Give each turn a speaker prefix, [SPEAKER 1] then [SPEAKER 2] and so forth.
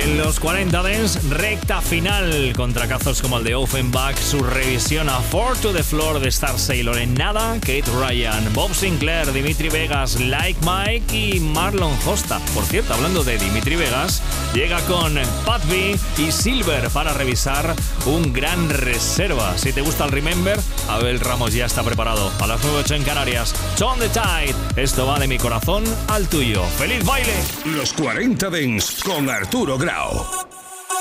[SPEAKER 1] En los 40 Dance, recta final, con tracazos como el de Offenbach, su revisión a Four to the Floor de Star Sailor. En nada, Kate Ryan, Bob Sinclair, Dimitri Vegas, Like Mike y Marlon Hosta. Por cierto, hablando de Dimitri Vegas, llega con Pat B y Silver para revisar un gran reserva. Si te gusta el Remember, Abel Ramos ya está preparado. A las 9:08 en Canarias, Turn the Tide. Esto va de mi corazón al tuyo. ¡Feliz baile!
[SPEAKER 2] Los 40 Dance con Arturo Grau.